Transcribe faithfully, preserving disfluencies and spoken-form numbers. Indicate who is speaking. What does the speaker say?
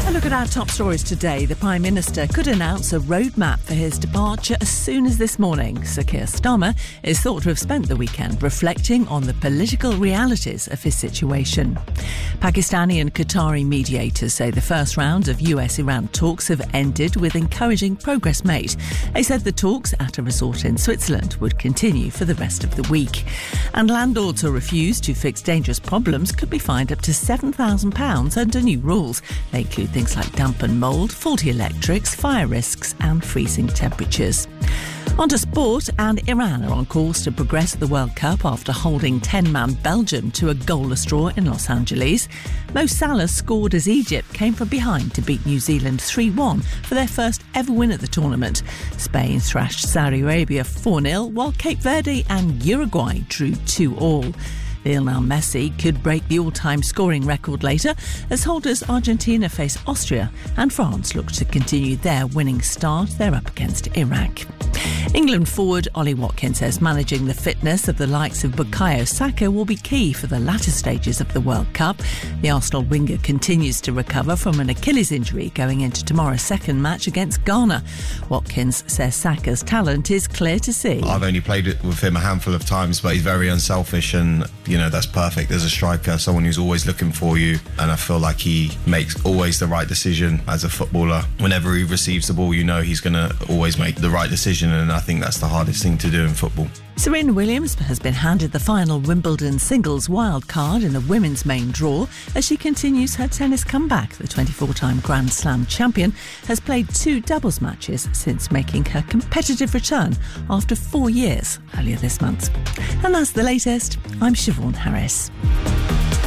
Speaker 1: A look at our top stories today. The Prime Minister could announce a roadmap for his departure as soon as this morning. Sir Keir Starmer is thought to have spent the weekend reflecting on the political realities of his situation. Pakistani and Qatari mediators say the first round of U S-Iran talks have ended with encouraging progress made. They said the talks at a resort in Switzerland would continue for the rest of the week. And landlords who refuse to fix dangerous problems could be fined up to seven thousand pounds under new rules. They include things like damp and mould, faulty electrics, fire risks and freezing temperatures. On to sport, and Iran are on course to progress the World Cup after holding ten-man Belgium to a goalless draw in Los Angeles. Mo Salah scored as Egypt came from behind to beat New Zealand three one for their first ever win at the tournament. Spain thrashed Saudi Arabia four nil, while Cape Verde and Uruguay drew two all. Lionel Messi could break the all-time scoring record later as holders Argentina face Austria and France look to continue their winning start. They're up against Iraq. England forward Ollie Watkins says managing the fitness of the likes of Bukayo Saka will be key for the latter stages of the World Cup. The Arsenal winger continues to recover from an Achilles injury going into tomorrow's second match against Ghana. Watkins says Saka's talent is clear to see.
Speaker 2: I've only played with him a handful of times, but he's very unselfish and, you know, that's perfect. There's a striker, someone who's always looking for you, and I feel like he makes always the right decision as a footballer. Whenever he receives the ball, you know he's going to always make the right decision, and I think that's the hardest thing to do in football.
Speaker 1: Serena Williams has been handed the final Wimbledon singles wild card in the women's main draw as she continues her tennis comeback. The twenty-four-time Grand Slam champion has played two doubles matches since making her competitive return after four years earlier this month. And that's the latest. I'm Siobhan Harris.